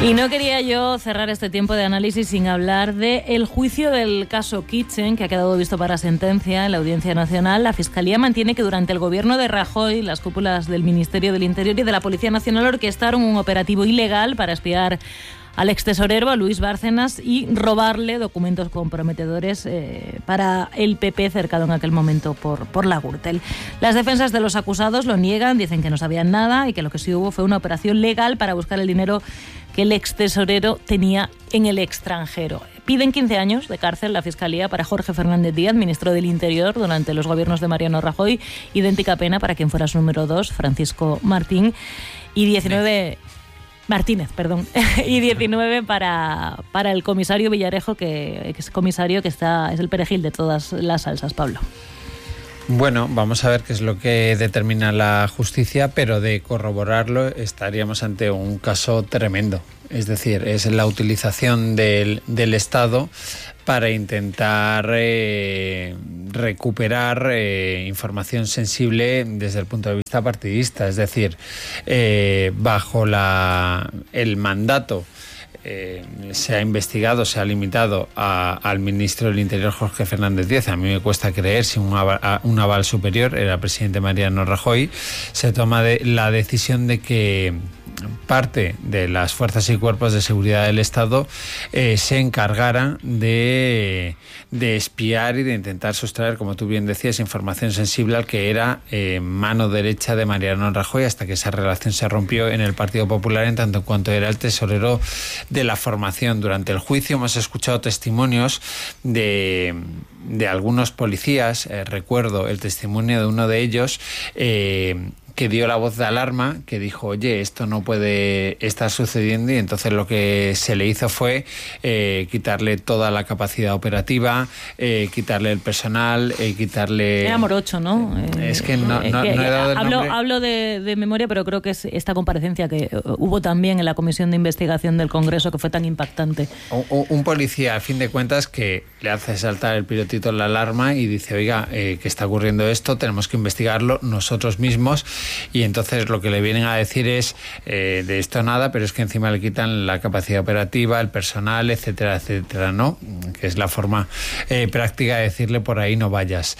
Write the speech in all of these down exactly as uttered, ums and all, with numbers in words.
Y no quería yo cerrar este tiempo de análisis sin hablar del juicio del caso Kitchen, que ha quedado visto para sentencia en la Audiencia Nacional. La Fiscalía mantiene que durante el gobierno de Rajoy, las cúpulas del Ministerio del Interior y de la Policía Nacional orquestaron un operativo ilegal para espiar al extesorero, a Luis Bárcenas, y robarle documentos comprometedores eh, para el P P cercado en aquel momento por, por la Gürtel. Las defensas de los acusados lo niegan, dicen que no sabían nada y que lo que sí hubo fue una operación legal para buscar el dinero que el extesorero tenía en el extranjero. Piden quince años de cárcel la Fiscalía para Jorge Fernández Díaz, ministro del Interior durante los gobiernos de Mariano Rajoy, idéntica pena para quien fuera su número dos, Francisco Martín, y diecinueve... Martínez, perdón, y diecinueve para, para el comisario Villarejo, que es comisario que está es el perejil de todas las salsas, Pablo. Bueno, vamos a ver qué es lo que determina la justicia, pero de corroborarlo estaríamos ante un caso tremendo. Es decir, es la utilización del, del Estado para intentar eh, recuperar eh, información sensible desde el punto de vista partidista. Es decir, eh, bajo la, el mandato Eh, se ha investigado, se ha limitado a, al ministro del Interior, Jorge Fernández Díaz. A mí me cuesta creer si un aval, un aval superior, era el presidente Mariano Rajoy, se toma de, la decisión de que parte de las fuerzas y cuerpos de seguridad del Estado eh, se encargaran de, de espiar y de intentar sustraer, como tú bien decías, información sensible al que era eh, mano derecha de Mariano Rajoy, hasta que esa relación se rompió en el Partido Popular en tanto en cuanto era el tesorero de la formación. Durante el juicio hemos escuchado testimonios de, de algunos policías. Eh, recuerdo el testimonio de uno de ellos eh, que dio la voz de alarma, que dijo, oye, esto no puede estar sucediendo, y entonces lo que se le hizo fue eh, quitarle toda la capacidad operativa, eh, quitarle el personal, eh, quitarle... Era Morocho, ¿no? Eh, es que no, no, que, no he dado el hablo, nombre. Hablo de, de memoria, pero creo que es esta comparecencia que hubo también en la Comisión de Investigación del Congreso, que fue tan impactante. Un, un policía, a fin de cuentas, que le hace saltar el pilotito en la alarma y dice, oiga, eh, que está ocurriendo esto, tenemos que investigarlo nosotros mismos. Y entonces lo que le vienen a decir es eh, de esto nada, pero es que encima le quitan la capacidad operativa, el personal, etcétera, etcétera, ¿no? Que es la forma eh, práctica de decirle por ahí no vayas.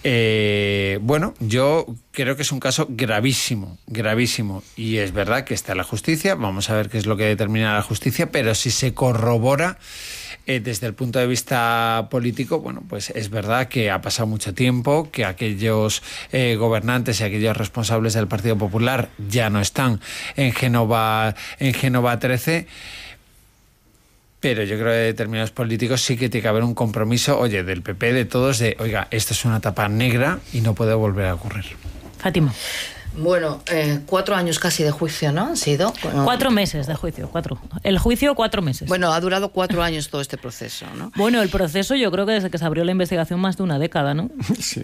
Eh, bueno, yo creo que es un caso gravísimo, gravísimo. Y es verdad que está la justicia, vamos a ver qué es lo que determina la justicia, pero si se corrobora Eh, desde el punto de vista político, bueno, pues es verdad que ha pasado mucho tiempo, que aquellos eh, gobernantes y aquellos responsables del Partido Popular ya no están en Génova, en Génova trece, pero yo creo que de determinados políticos sí que tiene que haber un compromiso, oye, del P P, de todos, de, oiga, esto es una etapa negra y no puede volver a ocurrir. Fátima. Bueno, eh, cuatro años casi de juicio, ¿no? Han sido bueno, cuatro meses de juicio, cuatro. El juicio, cuatro meses. Bueno, ha durado cuatro años todo este proceso, ¿no? Bueno, el proceso yo creo que desde que se abrió la investigación más de una década, ¿no? Sí.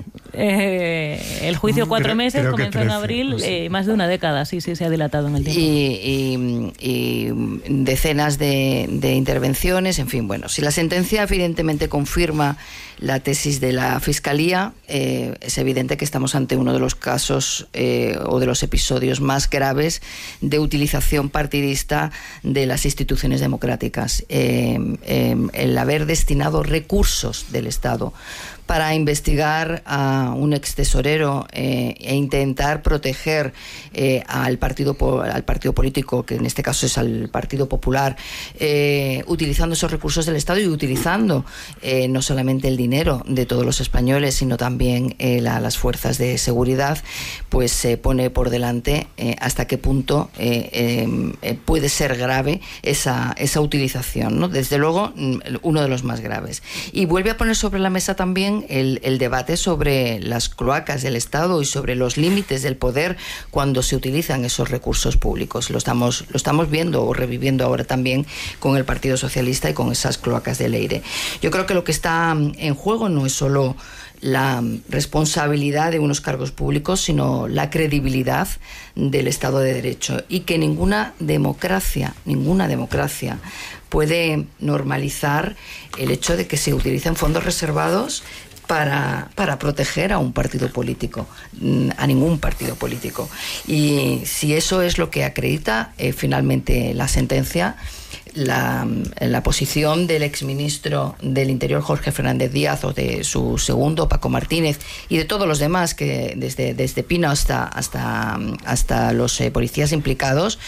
Eh, el juicio cuatro creo, meses, creo comenzó trece, en abril, no sé. eh, más de una década, sí, sí, se ha dilatado en el tiempo. Y, y, y decenas de, de intervenciones, en fin, bueno, si la sentencia evidentemente confirma la tesis de la Fiscalía, eh, es evidente que estamos ante uno de los casos eh, o de los episodios más graves de utilización partidista de las instituciones democráticas. Eh, eh, el haber destinado recursos del Estado para investigar a un extesorero eh, e intentar proteger eh, al partido al partido político, que en este caso es al Partido Popular, eh, utilizando esos recursos del Estado y utilizando eh, no solamente el dinero de todos los españoles, sino también eh, la, las fuerzas de seguridad, pues se eh, pone por delante eh, hasta qué punto eh, eh, puede ser grave esa, esa utilización, ¿no? Desde luego, uno de los más graves. Y vuelve a poner sobre la mesa también El, el debate sobre las cloacas del Estado y sobre los límites del poder cuando se utilizan esos recursos públicos. Lo estamos, lo estamos viendo o reviviendo ahora también con el Partido Socialista y con esas cloacas de Leire. Yo creo que lo que está en juego no es solo la responsabilidad de unos cargos públicos, sino la credibilidad del Estado de Derecho, y que ninguna democracia, ninguna democracia puede normalizar el hecho de que se utilicen fondos reservados para, para proteger a un partido político, a ningún partido político. Y si eso es lo que acredita eh, finalmente la sentencia, la, la posición del exministro del Interior Jorge Fernández Díaz o de su segundo Paco Martínez y de todos los demás, que desde, desde Pino hasta, hasta, hasta los eh, policías implicados,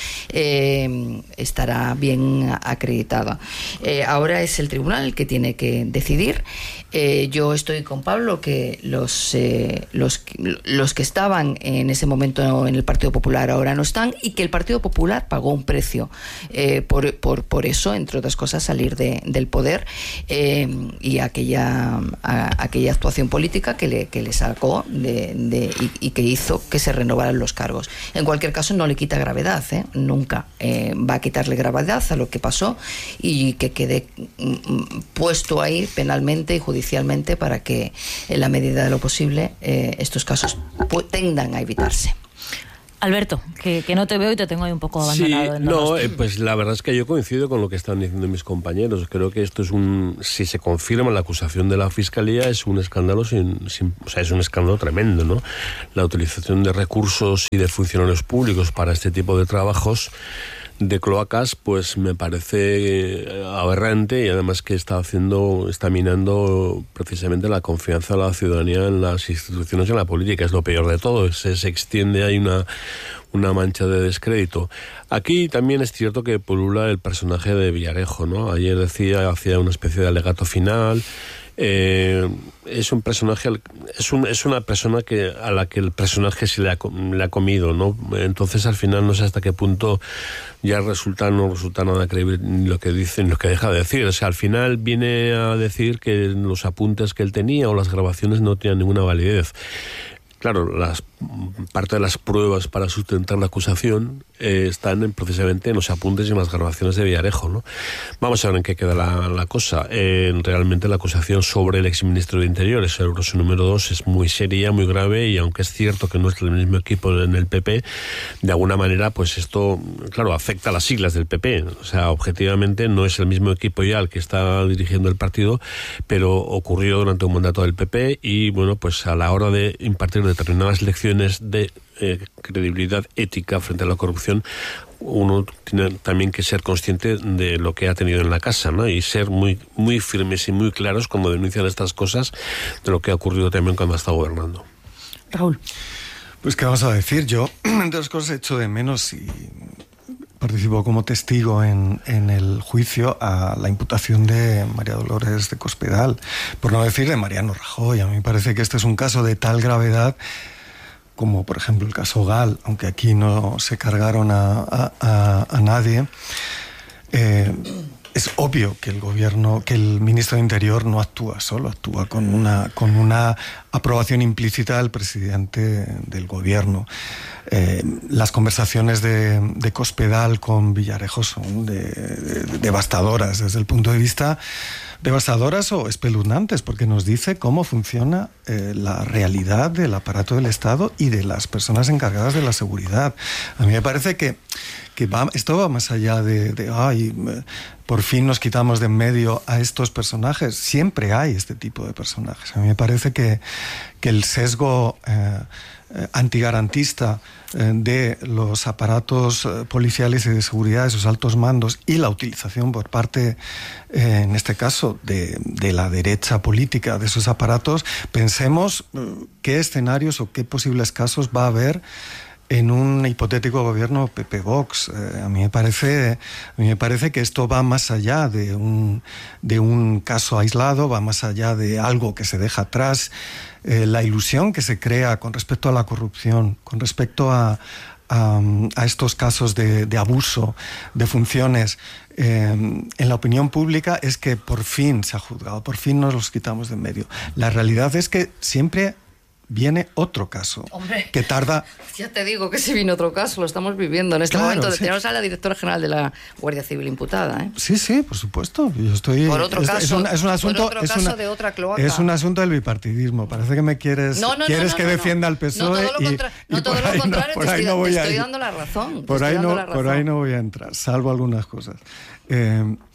eh, estará bien acreditada. Eh, ahora es el tribunal el que tiene que decidir. Eh, yo estoy con Pablo que los, eh, los, los que estaban en ese momento en el Partido Popular ahora no están, y que el Partido Popular pagó un precio eh, por, por, por eso, entre otras cosas, salir de, del poder eh, y aquella, a, aquella actuación política que le, que le sacó de, de, y, y que hizo que se renovaran los cargos. En cualquier caso, no le quita gravedad, ¿eh? Nunca eh, va a quitarle gravedad a lo que pasó, y que quede mm, puesto ahí penalmente y judicialmente para que, en la medida de lo posible, eh, estos casos tendan a evitarse. Alberto, que, que no te veo y te tengo ahí un poco abandonado. Sí, en no, eh, pues la verdad es que yo coincido con lo que están diciendo mis compañeros. Creo que esto es un, si se confirma la acusación de la Fiscalía, es un escándalo sin, sin, o sea, es un escándalo tremendo, ¿no? La utilización de recursos y de funcionarios públicos para este tipo de trabajos de cloacas, pues me parece aberrante, y además que está haciendo, está minando precisamente la confianza de la ciudadanía en las instituciones y en la política. Es lo peor de todo, se, se extiende ahí una, una mancha de descrédito. Aquí también es cierto que pulula el personaje de Villarejo, ¿no? Ayer decía, hacía una especie de alegato final. Eh, es un personaje, es, un, es una persona que a la que el personaje se le ha, le ha comido, ¿no? Entonces al final no sé hasta qué punto ya resulta no resulta nada creíble lo que dice ni lo que deja de decir. O sea, al final viene a decir que los apuntes que él tenía o las grabaciones no tenían ninguna validez. Claro, las, parte de las pruebas para sustentar la acusación eh, están en, precisamente en los apuntes y en las grabaciones de Villarejo, ¿no? Vamos a ver en qué queda la, la cosa. Eh, realmente la acusación sobre el exministro de Interior, ese grosso número dos, es muy seria, muy grave, y aunque es cierto que no es el mismo equipo en el P P, de alguna manera, pues esto, claro, afecta a las siglas del P P. O sea, objetivamente no es el mismo equipo ya el que está dirigiendo el partido, pero ocurrió durante un mandato del P P, y bueno, pues a la hora de impartir determinadas lecciones de eh, credibilidad ética frente a la corrupción, uno tiene también que ser consciente de lo que ha tenido en la casa, ¿no? Y ser muy, muy firmes y muy claros cuando denuncian estas cosas, de lo que ha ocurrido también cuando ha estado gobernando. Raúl. Pues qué vamos a decir, yo entre las cosas echo de menos, y participo como testigo en, en el juicio a la imputación de María Dolores de Cospedal, por no decir de Mariano Rajoy. A mí me parece que este es un caso de tal gravedad como, por ejemplo, el caso Gal, aunque aquí no se cargaron a, a, a, a nadie. Eh, es obvio que el gobierno, que el ministro de Interior no actúa solo, actúa con una, con una aprobación implícita del presidente del gobierno. Eh, las conversaciones de, de Cospedal con Villarejo son de, de, devastadoras desde el punto de vista devastadoras o espeluznantes, porque nos dice cómo funciona eh, la realidad del aparato del Estado y de las personas encargadas de la seguridad. A mí me parece que, que va, esto va más allá de, de ay, por fin nos quitamos de en medio a estos personajes. Siempre hay este tipo de personajes. A mí me parece que, que el sesgo eh, eh, antigarantista eh, de los aparatos eh, policiales y de seguridad de sus altos mandos, y la utilización por parte, eh, en este caso, de, de la derecha política de esos aparatos, pensemos eh, qué escenarios o qué posibles casos va a haber en un hipotético gobierno P P-Vox. Eh, a mí me parece, a mí me parece que esto va más allá de un, de un caso aislado, va más allá de algo que se deja atrás. Eh, la ilusión que se crea con respecto a la corrupción, con respecto a, a, a estos casos de, de abuso de funciones eh, en la opinión pública, es que por fin se ha juzgado, por fin nos los quitamos de en medio. La realidad es que siempre viene otro caso. Hombre, que tarda... Ya te digo que si viene otro caso, lo estamos viviendo en este claro, momento. Sí. Tenemos a la directora general de la Guardia Civil imputada, ¿eh? Sí, sí, por supuesto. Yo estoy... Por otro es, caso, es un, es un asunto, por otro es caso una, de otra cloaca. Es un asunto del bipartidismo. Parece que me quieres, no, no, quieres no, no, que no, defienda no. al P S O E. No todo lo, contra... y, no y todo por lo ahí contrario, no, por te, ahí estoy, no voy te a estoy ir. dando la razón. Por ahí, dando no, la razón. por ahí no voy a entrar, salvo algunas cosas. Eh,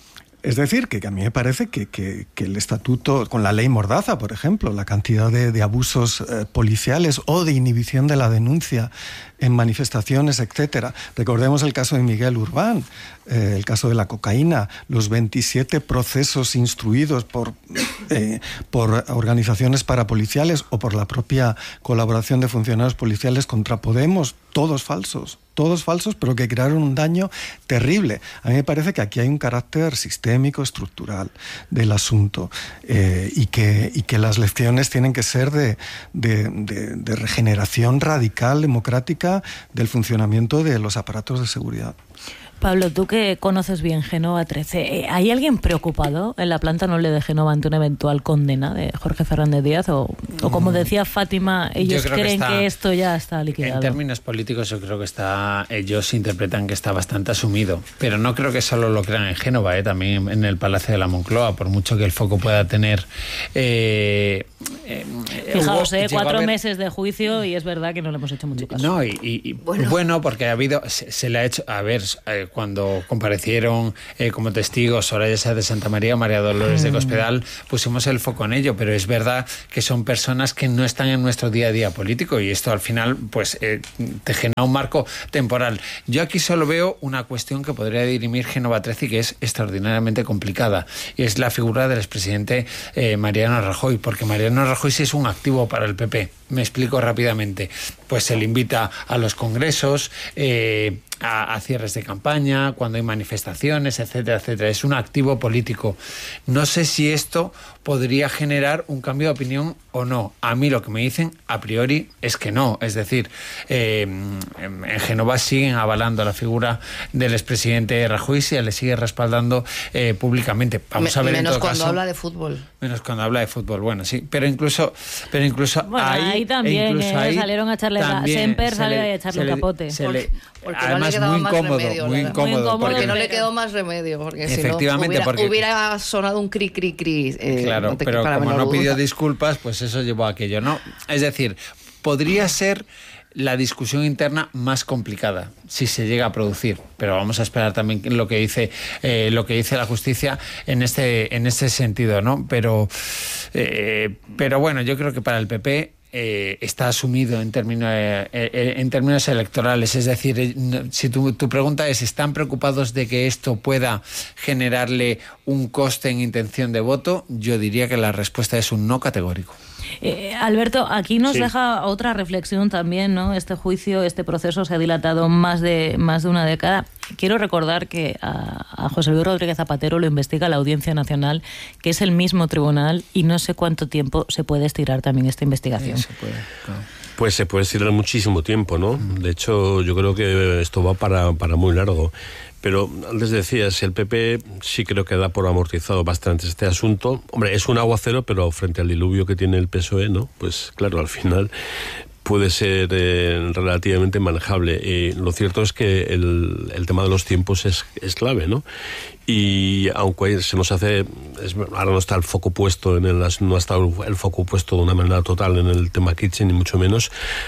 Es decir, que, que a mí me parece que, que, que el estatuto, con la ley Mordaza, por ejemplo, la cantidad de, de abusos eh, policiales o de inhibición de la denuncia en manifestaciones, etcétera. Recordemos el caso de Miguel Urbán, eh, el caso de la cocaína, los veintisiete procesos instruidos por, eh, por organizaciones parapoliciales o por la propia colaboración de funcionarios policiales contra Podemos, todos falsos. Todos falsos, pero que crearon un daño terrible. A mí me parece que aquí hay un carácter sistémico, estructural del asunto eh, y, que, y que las lecciones tienen que ser de, de, de, de regeneración radical, democrática del funcionamiento de los aparatos de seguridad. Pablo, tú que conoces bien Génova trece, ¿hay alguien preocupado en la planta noble de Génova ante una eventual condena de Jorge Fernández Díaz? O, o como decía Fátima, ellos creen que, está, que esto ya está liquidado. En términos políticos yo creo que está, ellos interpretan que está bastante asumido, pero no creo que solo lo crean en Génova, ¿eh? También en el Palacio de la Moncloa, por mucho que el foco pueda tener... Eh, eh, Fijaos, eh, cuatro ver... meses de juicio y es verdad que no le hemos hecho mucho caso. No, y, y, y bueno. bueno, porque ha habido, se, se le ha hecho, a ver... Eh, cuando comparecieron eh, como testigos Soraya Sáez de Santa María, María Dolores de Cospedal, pusimos el foco en ello, pero es verdad que son personas que no están en nuestro día a día político y esto al final pues eh, te genera un marco temporal. Yo aquí solo veo una cuestión que podría dirimir Génova trece y que es extraordinariamente complicada, y es la figura del expresidente eh, Mariano Rajoy, porque Mariano Rajoy sí es un activo para el P P. Me explico rápidamente. Pues se le invita a los congresos, eh, a, a cierres de campaña, cuando hay manifestaciones, etcétera, etcétera. Es un activo político. No sé si esto podría generar un cambio de opinión o no. A mí lo que me dicen a priori es que no. Es decir, eh, en Génova siguen avalando la figura del expresidente Rajoy y se le sigue respaldando eh, públicamente. Vamos Me, a ver menos en todo cuando caso, habla de fútbol. Menos cuando habla de fútbol, bueno, sí. Pero incluso, pero incluso bueno, ahí, ahí también incluso eh, ahí salieron a echarle la, Semper salió a echarle un capote. Se le, porque además no le muy incómodo, remedio, muy incómodo, muy incómodo porque porque no le quedó más remedio, porque si no hubiera, porque... hubiera sonado un cri cri cri. Eh, claro, no te, pero como no duda. pidió disculpas, pues eso llevó a aquello, ¿no? Es decir, podría ser la discusión interna más complicada si se llega a producir, pero vamos a esperar también lo que dice eh, lo que dice la justicia en este en este sentido, ¿no? Pero eh, pero bueno, yo creo que para el P P Eh, está asumido en términos eh, eh, en términos electorales, es decir, eh, si tu, tu pregunta es ¿están preocupados de que esto pueda generarle un coste en intención de voto? Yo diría que la respuesta es un no categórico. Eh, Alberto, aquí nos sí. deja otra reflexión también, ¿no? Este juicio, este proceso se ha dilatado más de más de una década. Quiero recordar que a, a José Luis Rodríguez Zapatero lo investiga la Audiencia Nacional, que es el mismo tribunal, y no sé cuánto tiempo se puede estirar también esta investigación. Sí, se puede, claro. Pues se puede estirar muchísimo tiempo, ¿no? De hecho, yo creo que esto va para, para muy largo. Pero antes decías, el P P sí creo que da por amortizado bastante este asunto. Hombre, es un aguacero, pero frente al diluvio que tiene el P S O E, ¿no? Pues claro, al final puede ser eh, relativamente manejable. Y lo cierto es que el, el tema de los tiempos es, es clave, ¿no? Y aunque se nos hace, es, ahora no está el foco puesto en el, no ha estado el foco puesto de una manera total en el tema Kitchen, ni mucho menos,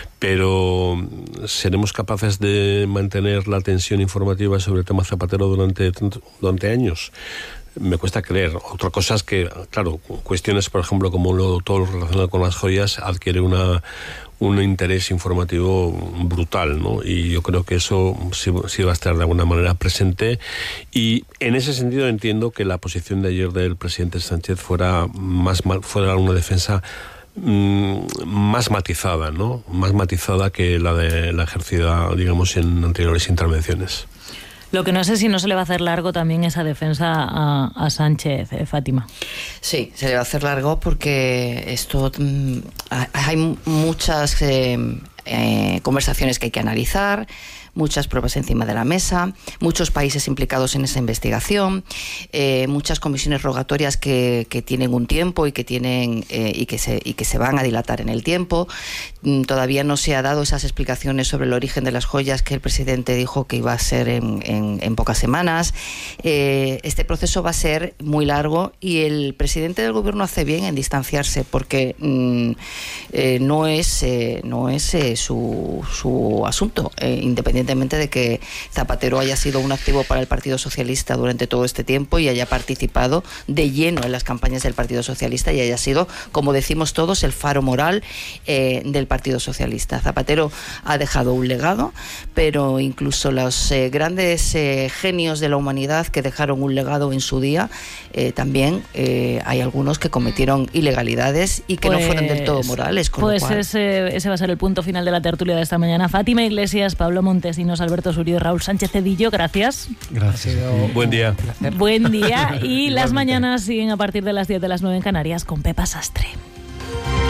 pero seremos capaces de mantener la tensión informativa sobre el tema Zapatero durante, durante años. Me cuesta creer. Otra cosa es que, claro, cuestiones, por ejemplo, como lo, todo lo relacionado con las joyas, adquiere una un interés informativo brutal, ¿no? Y yo creo que eso sí, sí va a estar de alguna manera presente, y en ese sentido entiendo que la posición de ayer del presidente Sánchez fuera más fuera una defensa mmm, más matizada, ¿no? Más matizada que la de la ejercida, digamos, en anteriores intervenciones. Lo que no sé si no se le va a hacer largo también esa defensa a, a Sánchez, eh, Fátima. Sí, se le va a hacer largo porque esto mmm, hay muchas eh, eh, conversaciones que hay que analizar, muchas pruebas encima de la mesa, muchos países implicados en esa investigación, eh, muchas comisiones rogatorias que, que tienen un tiempo y que tienen eh, y que se y que se van a dilatar en el tiempo. Mm, todavía no se ha dado esas explicaciones sobre el origen de las joyas que el presidente dijo que iba a ser en, en, en pocas semanas. Eh, este proceso va a ser muy largo y el presidente del gobierno hace bien en distanciarse porque mm, eh, no es eh, no es eh, su, su asunto, eh, independientemente independientemente de que Zapatero haya sido un activo para el Partido Socialista durante todo este tiempo y haya participado de lleno en las campañas del Partido Socialista y haya sido, como decimos todos, el faro moral eh, del Partido Socialista. Zapatero ha dejado un legado, pero incluso los eh, grandes eh, genios de la humanidad que dejaron un legado en su día, eh, también eh, hay algunos que cometieron ilegalidades y que pues, no fueron del todo morales. Con pues lo cual... ese, ese va a ser el punto final de la tertulia de esta mañana. Fátima Iglesias, Pablo Montesinos, Alberto Surio y Raúl Sánchez Cedillo, gracias. Gracias. Buen día. Buen día. Y las mañanas siguen a partir de las diez de las nueve en Canarias con Pepa Sastre.